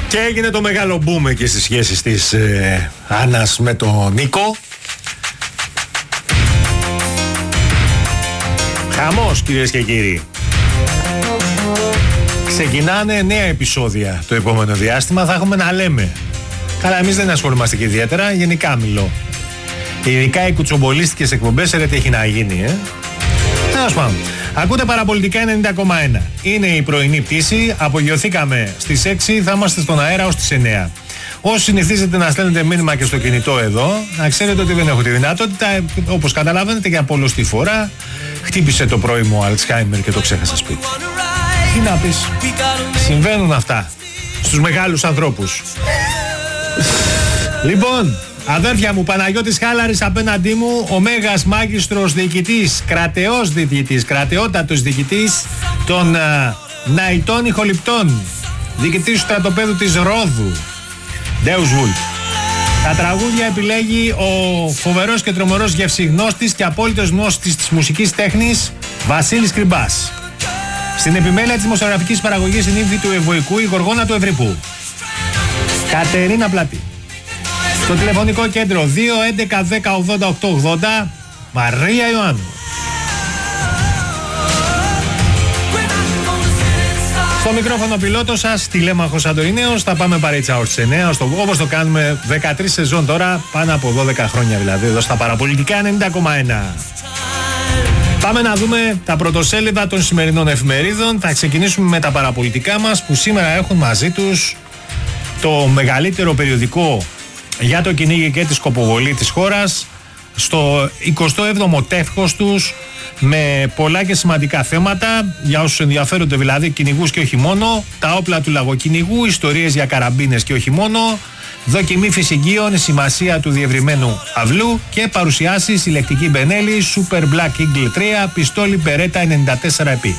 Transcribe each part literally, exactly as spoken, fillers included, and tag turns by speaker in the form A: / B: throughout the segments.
A: Και έγινε το μεγάλο boom εκεί στις σχέσεις της ε, Άννας με τον Νίκο. Χαμός, κυρίες και κύριοι. Ξεκινάνε νέα επεισόδια το επόμενο διάστημα. Θα έχουμε να λέμε. Καλά, εμείς δεν ασχολούμαστε και ιδιαίτερα. Γενικά μιλώ. Ειδικά οι κουτσομπολίστικες εκπομπές, ρε τι έχει να γίνει, ε. Τέλος πάντων. Ακούτε Παραπολιτικά ενενήντα κόμμα ένα. Είναι η πρωινή πτήση. Απογειωθήκαμε στις έξι. Θα είμαστε στον αέρα ως τις εννιά. Όσοι συνηθίζετε να στέλνετε μήνυμα και στο κινητό εδώ, να ξέρετε ότι δεν έχω τη δυνατότητα. Όπως καταλαβαίνετε, για πολλωστή φορά χτύπησε το πρωί μου Αλτσχάιμερ και το ξέχασα σπίτι. Τι να πεις. Συμβαίνουν αυτά στους μεγάλους ανθρώπους. Λοιπόν, αδέρφια μου, Παναγιώτης Χάλαρης απέναντί μου, ο μέγας μάγιστρος διοικητής, κρατεός διοικητής, κρατεότατος διοικητής των uh, Ναϊτών Ηχοληπτών, διοικητής του στρατοπέδου της Ρόδου, Ντέους Βουλ. Τα τραγούδια επιλέγει ο φοβερός και τρομερός γευσιγνώστης και απόλυτος γνώστης της μουσικής τέχνης, Βασίλης Κρυμπάς. Στην επιμέλεια της δημοσιογραφικής παραγωγής η νύμφη του Ευωικού, η Γοργόνα του Ευρυπού, Κατερίνα Πλατή. Στο τηλεφωνικό κέντρο δύο έντεκα δέκα ογδόντα οκτώ ογδόντα, Μαρία Ιωάννου. Στο μικρόφωνο πιλότο σας, τηλέμαχος Αντωνίνεος. Θα πάμε παρέτσα ως τις εννιά, όπως το κάνουμε δεκατρείς σεζόν τώρα, πάνω από δώδεκα χρόνια δηλαδή, εδώ στα Παραπολιτικά ενενήντα κόμμα ένα. Πάμε να δούμε τα πρωτοσέλιδα των σημερινών εφημερίδων. Θα ξεκινήσουμε με τα παραπολιτικά μας, που σήμερα έχουν μαζί τους το μεγαλύτερο περιοδικό για το κυνήγι και τη σκοποβολή της χώρας, στο εικοστό έβδομο τεύχος τους, με πολλά και σημαντικά θέματα για όσους ενδιαφέρονται, δηλαδή κυνηγούς και όχι μόνο, τα όπλα του λαγοκυνηγού, ιστορίες για καραμπίνες και όχι μόνο, δοκιμή φυσικίων, η σημασία του διευρυμένου αυλού και παρουσιάσεις ηλεκτρική Μπενέλη, Super Black Eagle τρία, πιστόλι Beretta ενενήντα τέσσερα επί.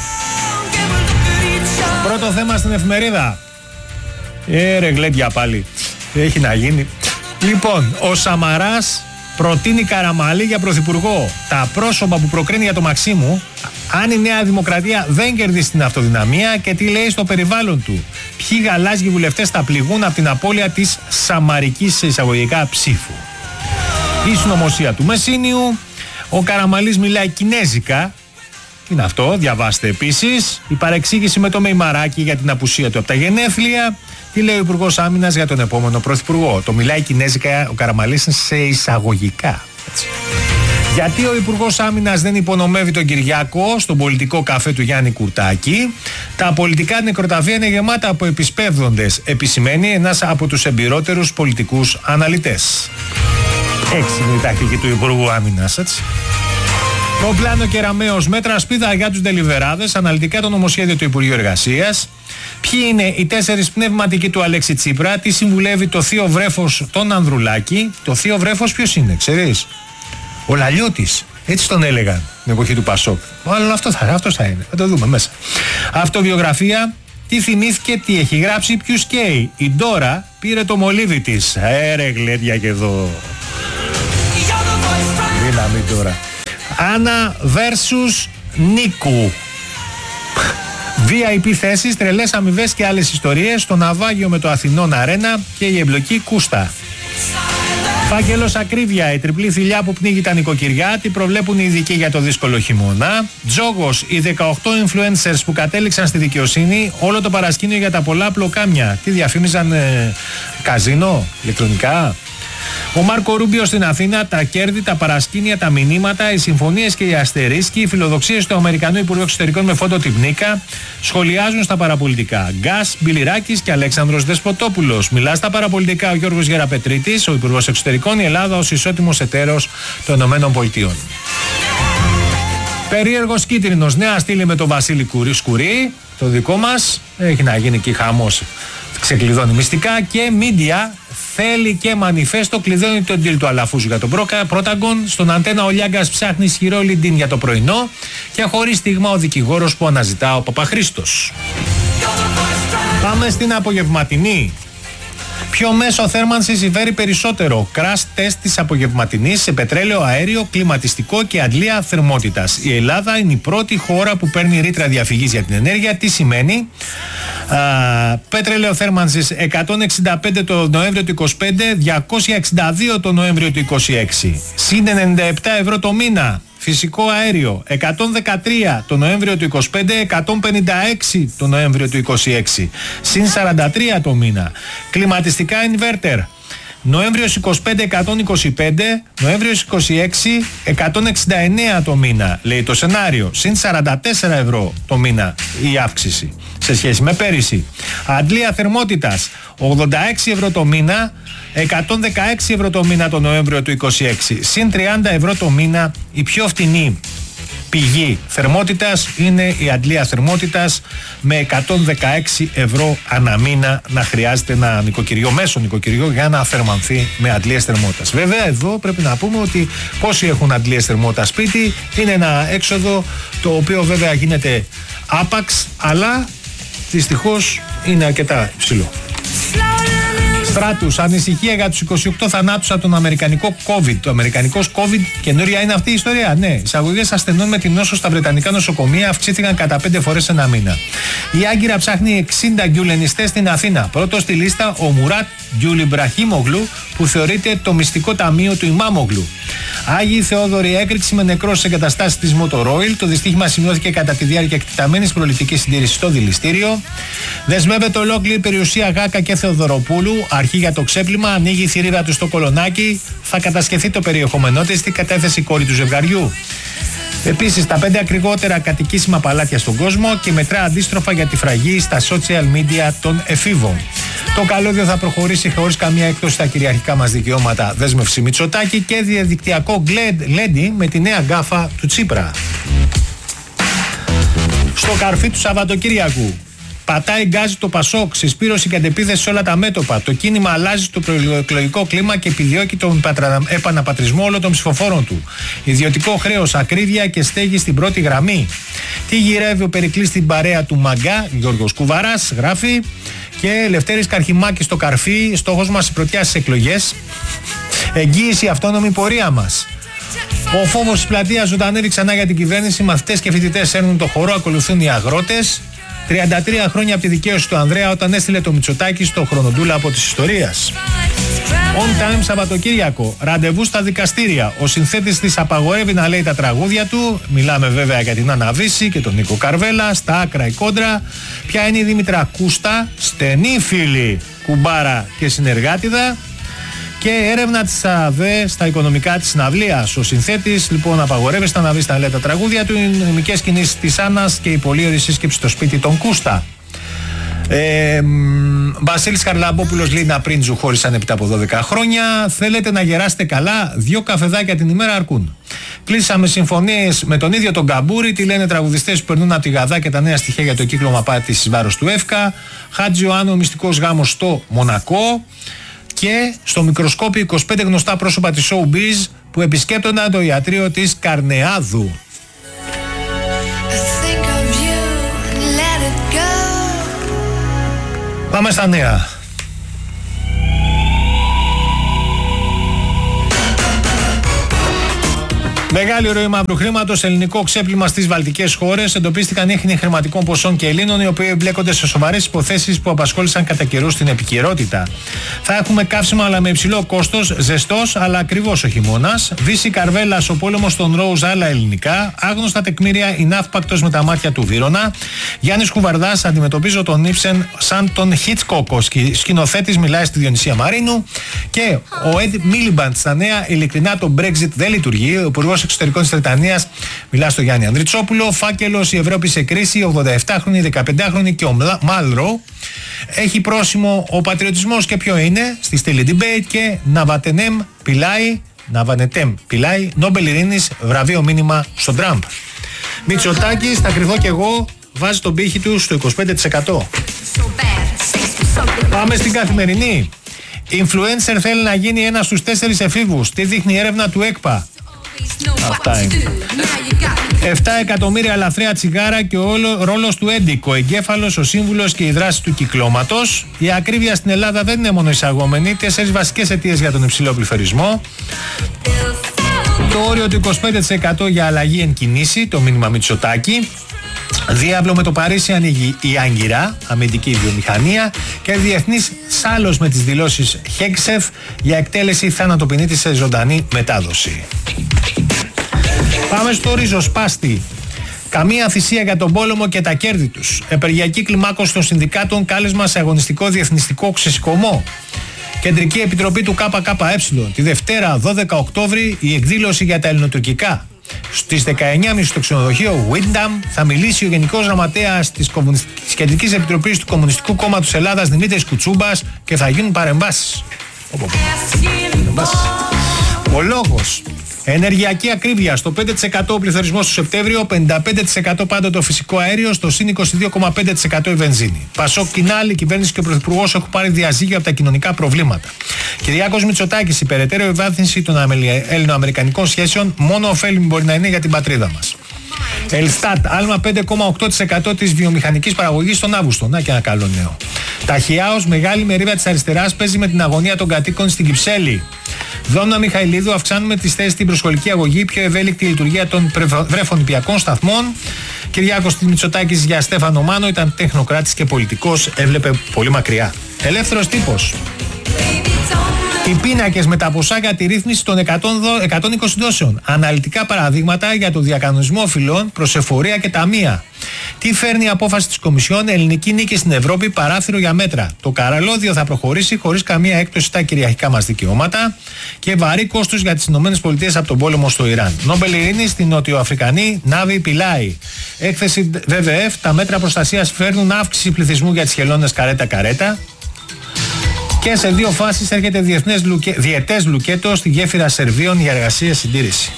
A: Πρώτο θέμα στην εφημερίδα. Ε, ρε γλέντια πάλι. Έχει να γίνει. Λοιπόν, ο Σαμαράς προτείνει Καραμαλή για πρωθυπουργό. Τα πρόσωπα που προκρίνει για το Μαξίμου, αν η Νέα Δημοκρατία δεν κερδίσει την αυτοδυναμία, και τι λέει στο περιβάλλον του. Ποιοι γαλάζιοι βουλευτές θα πληγούν από την απώλεια της σαμαρικής σε εισαγωγικά ψήφου. Η συνωμοσία του Μεσίνιου. Ο Καραμαλής μιλάει κινέζικα. Τι είναι αυτό, διαβάστε επίσης. Η παρεξήγηση με το Μεϊμαράκι για την απουσία του από τα γενέθλια. Τι λέει ο Υπουργός Άμυνας για τον επόμενο πρωθυπουργό. Το μιλάει κινέζικα ο Καραμαλής σε εισαγωγικά. Έτσι. Γιατί ο Υπουργός Άμυνας δεν υπονομεύει τον Κυριάκο στον πολιτικό καφέ του Γιάννη Κουρτάκη. Τα πολιτικά νεκροταφεία είναι γεμάτα από επισπεύδοντες, επισημαίνει ένας από τους εμπειρότερους πολιτικούς αναλυτές. Έξι είναι η τακτική του Υπουργού Άμυνας, έτσι. Το πλάνο Κεραμέως, μέτρα σπίδα για τους ντελιβεράδες, αναλυτικά το νομοσχέδιο του Υπουργείου Εργασίας. Ποιοι είναι οι τέσσερις πνευματικοί του Αλέξη Τσίπρα, τι συμβουλεύει το θείο βρέφος τον Ανδρουλάκη. Το θείο βρέφος ποιος είναι, ξέρεις? Ο Λαλιώτης. Έτσι τον έλεγαν την εποχή του Πασόκ. Αλλά αυτό θα, αυτός θα είναι. Θα το δούμε μέσα. Αυτοβιογραφία. Τι θυμήθηκε, τι έχει γράψει, ποιους καίει. Η Ντόρα πήρε το μολύβι της. Έρε γλέντια και εδώ. Δύναμη τώρα. Άννα versus Νίκου. βι άι πι θέσεις, τρελές αμοιβές και άλλες ιστορίες. Το ναυάγιο με το Αθηνών Αρένα και η εμπλοκή Κούστα. Φάκελος ακρίβεια, η τριπλή θηλιά που πνίγει τα νοικοκυριά, τι προβλέπουν οι ειδικοί για το δύσκολο χειμώνα. Τζόγος, οι δεκαοκτώ influencers που κατέληξαν στη δικαιοσύνη, όλο το παρασκήνιο για τα πολλά πλοκάμια. Τι διαφήμιζαν, ε, καζίνο, ηλεκτρονικά. Ο Μάρκο Ρούμπιο στην Αθήνα, τα κέρδη, τα παρασκήνια, τα μηνύματα, οι συμφωνίες και οι αστερίσκοι, οι φιλοδοξίες του Αμερικανού Υπουργού Εξωτερικών με φόντο Τιμπνίκα σχολιάζουν στα παραπολιτικά. Γκάς, Μπιλιράκης και Αλέξανδρος Δεσποτόπουλος. Μιλά στα παραπολιτικά ο Γιώργος Γεραπετρίτης, ο Υπουργός Εξωτερικών, η Ελλάδα ως ισότιμος εταίρος των ΗΠΑ. Περίεργος κίτρινος, νέα στήλη με τον Βασίλη Σκουρί, το δικό μας, έχει να γίνει και χαμός. Ξεκλειδώνει μυστικά και μίντια. Θέλει και μανιφέστο, κλειδώνει τον deal του Αλαφούζου για τον Πρόταγκον. Στον Αντένα ο Λιάγκας ψάχνει ισχυρό λιντίν για το πρωινό. Και χωρίς στιγμά ο δικηγόρος που αναζητά ο Παπαχρήστος. Πάμε στην απογευματινή. Ποιο μέσο θέρμανσης συμφέρει περισσότερο? Crash test της απογευματινής σε πετρέλαιο, αέριο, κλιματιστικό και αντλία θερμότητας. Η Ελλάδα είναι η πρώτη χώρα που παίρνει ρήτρα διαφυγής για την ενέργεια. Τι σημαίνει? Α, Πέτρελαιο θέρμανσης εκατόν εξήντα πέντε το Νοέμβριο του είκοσι πέντε, διακόσια εξήντα δύο το Νοέμβριο του είκοσι έξι. Συν ενενήντα επτά ευρώ το μήνα. Φυσικό αέριο εκατόν δεκατρία το Νοέμβριο του είκοσι πέντε, εκατόν πενήντα έξι το Νοέμβριο του είκοσι έξι. Συν σαράντα τρία το μήνα. Κλιματιστικά inverter. Νοέμβριος είκοσι πέντε εκατόν είκοσι πέντε, Νοέμβριος είκοσι έξι εκατόν εξήντα εννέα το μήνα, λέει το σενάριο. Συν σαράντα τέσσερα ευρώ το μήνα η αύξηση σε σχέση με πέρυσι. Αντλία θερμότητας ογδόντα έξι ευρώ το μήνα, εκατόν δεκαέξι ευρώ το μήνα το Νοέμβριο του είκοσι έξι. Συν τριάντα ευρώ το μήνα. Η πιο φτηνή πηγή θερμότητας είναι η αντλία θερμότητας με εκατόν δεκαέξι ευρώ ανά μήνα να χρειάζεται ένα νοικοκυριό, μέσο νοικοκυριό, για να θερμανθεί με αντλίες θερμότητας. Βέβαια εδώ πρέπει να πούμε ότι πόσοι έχουν αντλίες θερμότητας σπίτι είναι ένα έξοδο το οποίο βέβαια γίνεται άπαξ, αλλά δυστυχώς είναι αρκετά υψηλό. Στράτους, ανησυχία για τους είκοσι οκτώ θανάτους από τον αμερικανικό COVID. Το αμερικανικός COVID, καινούρια είναι αυτή η ιστορία. Ναι, εισαγωγές ασθενών με την νόσο στα βρετανικά νοσοκομεία αυξήθηκαν κατά πέντε φορές ένα μήνα. Η Άγκυρα ψάχνει εξήντα γκιουλενιστές στην Αθήνα. Πρώτο στη λίστα ο Μουράτ Γκιουλιμπραχίμογλου, που θεωρείται το μυστικό ταμείο του Ιμάμογλου. Άγιοι Θεόδωρη, έκρηξη με νεκρό στις εγκαταστάσεις της Motoroil. Το δυστύχημα σημειώθηκε κατά τη διάρκεια εκτεταμένης προληπτικής συντήρησης στο δηληστήριο. Δεσμεύεται ολόκληρη περιουσία Γάκα και Θεοδωροπούλου. Αρχή για το ξέπλυμα, ανοίγει η θηρίδα του στο Κολονάκι. Θα κατασκευθεί το περιεχόμενό της στην κατέθεση κόρη του ζευγαριού. Επίσης, τα πέντε ακριβότερα κατοικήσιμα παλάτια στον κόσμο και μετρά αντίστροφα για τη φραγή στα social media των εφήβων. Το καλώδιο θα προχωρήσει χωρίς καμία έκπτωση στα κυριαρχικά μας δικαιώματα, δέσμευση Μητσοτάκη, και διαδικτυακό γλέντι με τη νέα γκάφα του Τσίπρα. Στο καρφί του Σαββατοκύριακου. Πατάει γκάζι το Πασόκ, συσπήρωση και αντεπίθεση σε όλα τα μέτωπα. Το κίνημα αλλάζει στο προεκλογικό κλίμα και επιδιώκει τον επαναπατρισμό όλων των ψηφοφόρων του. Ιδιωτικό χρέος, ακρίβεια και στέγη στην πρώτη γραμμή. Τι γυρεύει ο Περικλής στην παρέα του Μαγκά, Γιώργος Κουβαράς γράφει. Και Λευτέρης Καρχημάκης στο καρφί, στόχος μας η πρωτιά στις εκλογές. Εγγύηση αυτόνομη πορεία μας. Ο φόβος της πλατείας ζωντανεύει ξανά για την κυβέρνηση. Μαθητές και φοιτητές έρνουν το χορό, ακολουθούν οι αγρότες. τριάντα τρία χρόνια από τη δικαίωση του Ανδρέα όταν έστειλε το Μητσοτάκη στο χρονοτούλα από της ιστορίας. On time Σαββατοκύριακο. Ραντεβού στα δικαστήρια. Ο συνθέτης της απαγορεύει να λέει τα τραγούδια του. Μιλάμε βέβαια για την Άννα Βύση και τον Νίκο Καρβέλα. Στα άκρα η κόντρα. Ποια είναι η Δήμητρα Κούστα, στενή φίλη, κουμπάρα και συνεργάτιδα. Και έρευνα της ΑΔΕ στα οικονομικά της συναυλίας. Ο συνθέτης λοιπόν απαγορεύεται να βρει να λέει τα τραγούδια του. Οι νομικές κινήσεις της Άννας και η πολύωρη σύσκεψη στο σπίτι των Κούστα. Ε, Βασίλης Χαρλαμπόπουλος, Λίνα Πρίντζου χώρισαν έπειτα από δώδεκα χρόνια. Θέλετε να γεράσετε καλά, δύο καφεδάκια την ημέρα αρκούν. Κλείσαμε συμφωνίες με τον ίδιο τον Καμπούρη. Τι λένε τραγουδιστές που περνούν από τη Γαδά και τα νέα στοιχεία για το κύκλωμα πάτης εις βάρος του ΕΦΚΑ. Χάτζη Ιωάννου, μυστικός γάμος στο Μονακό. Και στο μικροσκόπιο είκοσι πέντε γνωστά πρόσωπα της showbiz που επισκέπτονταν το ιατρείο της Καρνεάδου. Πάμε στα νέα. Μεγάλη ροή μαύρου χρήματος, ελληνικό ξέπλυμα στις βαλτικές χώρες. Εντοπίστηκαν ίχνη χρηματικών ποσών και Ελλήνων, οι οποίοι εμπλέκονται σε σοβαρές υποθέσεις που απασχόλησαν κατά καιρούς την επικαιρότητα. Θα έχουμε καύσιμα αλλά με υψηλό κόστος, ζεστός αλλά ακριβώς ο χειμώνας. Βύση Καρβέλας, ο πόλεμος των Ρόουζ, άλλα ελληνικά. Άγνωστα τεκμήρια, η ναύπακτος με τα μάτια του Βύρωνα. Γιάννης Κουβαρδάς, αντιμετωπίζω τον Ήψεν σαν τον Χίτσκοκ. Ο σκηνοθέτης μιλάει στη Διονυσία Μαρίνου. Και ο Εντ Μίλιμπαντ στα νέα, ειλικρινά το Brexit δεν λειτουργεί. Ο Υπουργός Εξωτερικών της Βρετανίας μιλά στο Γιάννη Ανδριτσόπουλο. Φάκελος, η Ευρώπη σε κρίση, ογδοναεπτάχρονη, δεκαπεντάχρονη και ο Μάλρο. Έχει πρόσημο ο πατριωτισμός και ποιο είναι στη στήλη debate. Και Ναβατενέμ πιλάει, Ναβανετέμ πιλάει, Νόμπελ Ειρήνης, βραβείο μήνυμα στον Τραμπ. Μητσοτάκης, θα κρυβώ κι εγώ, βάζει τον πύχη του στο είκοσι πέντε τοις εκατό. Πάμε στην Καθημερινή. Influencer θέλει να γίνει ένας στους τέσσερις εφήβους. Τι δείχνει η έρευνα του ΕΚΠΑ. Αυτά είναι. επτά εκατομμύρια λαθρέα τσιγάρα και ο ρόλος του Έντικ, ο εγκέφαλος, ο σύμβουλος και η δράση του κυκλώματος. Η ακρίβεια στην Ελλάδα δεν είναι μόνο εισαγόμενη. Τέσσερις βασικές αιτίες για τον υψηλό πληθωρισμό. Το όριο του είκοσι πέντε τοις εκατό για αλλαγή εν κινήσει, το μήνυμα Μητσοτάκη. Διάβλο με το Παρίσι ανοίγει η Άγκυρα, αμυντική βιομηχανία, και διεθνής σάλος με τις δηλώσεις Χέγκσεφ για εκτέλεση θανατοποινήτη σε ζωντανή μετάδοση. Πάμε στο ριζοσπάστη. Καμία θυσία για τον πόλεμο και τα κέρδη τους. Επεργειακή κλιμάκωση των συνδικάτων, κάλεσμα σε αγωνιστικό διεθνιστικό ξεσηκωμό. Κεντρική Επιτροπή του ΚΚΕ. Τη Δευτέρα δώδεκα Οκτώβρη η εκδήλωση για τα ελληνοτουρκικά. Στις δεκαεννιά και τριάντα στο ξενοδοχείο Windham θα μιλήσει ο Γενικός Γραμματέας της Κεντρικής Επιτροπής του Κομμουνιστικού Κόμματος Ελλάδας Δημήτρης Κουτσούμπας και θα γίνουν παρεμβάσεις. Ο λόγος. Ενεργειακή ακρίβεια στο πέντε τοις εκατό ο πληθωρισμός του Σεπτέμβριο, πενήντα πέντε τοις εκατό πάντοτε το φυσικό αέριο, στο συν είκοσι δύο κόμμα πέντε τοις εκατό η βενζίνη. Πασόκ Κινάλ, η κυβέρνηση και ο Πρωθυπουργός έχουν πάρει διαζύγιο από τα κοινωνικά προβλήματα. Κυριάκος Μητσοτάκης, η περαιτέρω ευάθυνση των ελληνοαμερικανικών σχέσεων μόνο ωφέλιμη μπορεί να είναι για την πατρίδα μας. Ελστάτ, άλμα πέντε κόμμα οκτώ τοις εκατό της βιομηχανικής παραγωγής τον Αύγουστο. Να και ένα καλό νέο. Ταχιάος, μεγάλη μερίδα της αριστεράς παίζει με την αγωνία των κατοίκων στην Κυψέλη. Δόμνα Μιχαηλίδου, αυξάνουμε τις θέσεις στην προσχολική αγωγή, πιο ευέλικτη λειτουργία των βρεφονιπιακών σταθμών. Κυριάκος Μητσοτάκης για Στέφανο Μάνο, ήταν τεχνοκράτης και πολιτικός, έβλεπε πολύ μακριά. Ελεύθερος τύπος. Οι πίνακες με τα ποσά για τη ρύθμιση των εκατόν είκοσι δόσεων. Αναλυτικά παραδείγματα για το διακανονισμό φυλών, προσεφορία και ταμεία. Τι φέρνει η απόφαση της Κομισιόν, ελληνική νίκη στην Ευρώπη, παράθυρο για μέτρα. Το καραλώδιο θα προχωρήσει χωρίς καμία έκπτωση στα κυριαρχικά μας δικαιώματα και βαρύ κόστος για τις ΗΠΑ από τον πόλεμο στο Ιράν. Νόμπελ Ειρήνη στην Νοτιοαφρικανή Νάβη Πιλάι. Έκθεση βι βι εφ, τα μέτρα προστασίας φέρνουν αύξηση πληθυσμού για τις χελώνες καρέτα-καρέτα. Και σε δύο φάσεις έρχεται διεθνές λουκε... διετές λουκέτο στη γέφυρα Σερβίων για εργασία συντήρηση.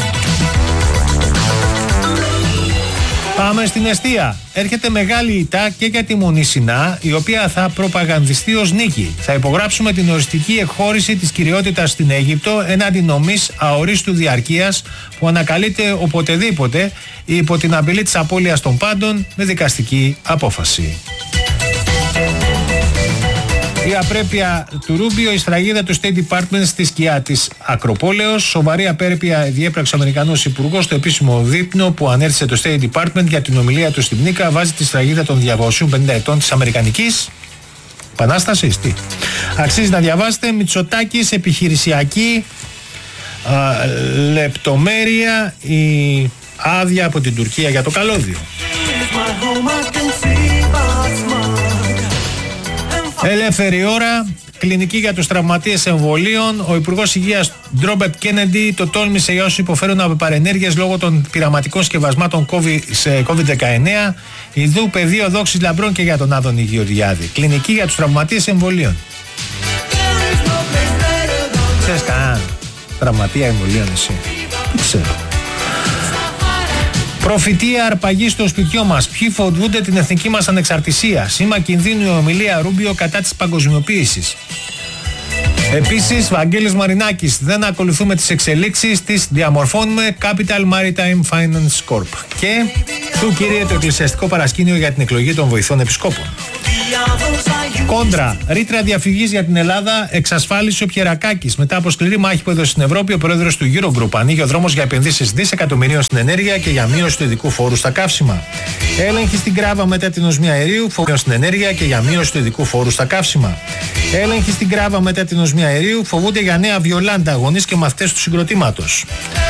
A: Πάμε στην εστία. Έρχεται μεγάλη ηττά και για τη Μονή Σινά, η οποία θα προπαγανδιστεί ως νίκη. Θα υπογράψουμε την οριστική εκχώρηση της κυριότητας στην Αίγυπτο έναντι νομής αορίστου διαρκείας που ανακαλείται οποτεδήποτε υπό την απειλή της απώλειας των πάντων με δικαστική απόφαση. Η απρέπεια του Ρούμπιο, η σφραγίδα του State Department στη σκιά της Ακροπόλεως. Σοβαρή απέρπεια διέπραξε ο Αμερικανός Υπουργός στο επίσημο δείπνο που ανέρθησε το State Department για την ομιλία του στην Νίκα. Βάζει τη σφραγίδα των διακόσιων πενήντα ετών της Αμερικανικής Επανάστασης. Τι. Αξίζει να διαβάσετε. Μητσοτάκης, επιχειρησιακή α, λεπτομέρεια, η άδεια από την Τουρκία για το καλώδιο. Ελεύθερη ώρα, κλινική για τους τραυματίες εμβολίων. Ο Υπουργός Υγείας Ντρόμπερτ Κένεντι το τόλμησε για όσους υποφέρουν από παρενέργειες λόγω των πειραματικών σκευασμάτων κόβιντ δεκαεννέα. Ιδού πεδίο δόξης λαμπρών και για τον Άδωνη Γεωργιάδη. Κλινική για τους τραυματίες εμβολίων. Ξέρεις καν τραυματία εμβολίων εσύ? Δεν ξέρω. Προφητεία αρπαγή στο σπιτιό μας. Ποιοι φοβούνται την εθνική μας ανεξαρτησία. Σήμα κινδύνου η ομιλία Ρούμπιο κατά της παγκοσμιοποίησης. Επίσης, Βαγγέλης Μαρινάκης. Δεν ακολουθούμε τις εξελίξεις, τις διαμορφώνουμε. Capital Maritime Finance Corp. Και του κύριε το εκκλησιαστικό παρασκήνιο για την εκλογή των βοηθών επισκόπων. Κόντρα. Ρήτρα διαφυγής για την Ελλάδα εξασφάλισε ο Πιερακάκης. Μετά από σκληρή μάχη που έδωσε στην Ευρώπη, ο πρόεδρος του Eurogroup ανοίγει ο δρόμος για επενδύσεις δισεκατομμυρίων στην ενέργεια και για μείωση του ειδικού φόρου στα καύσιμα. Έλεγχη στην Κράβα μετά την οσμία αερίου, φόρου στην ενέργεια και για μείωση του ειδικού φόρου στα καύσιμα. Έλεγχη στην Κράβα μετά την οσμία αερίου, φοβούνται για νέα Βιολάντα αγωνείς και μαθητές του συγκροτήματος.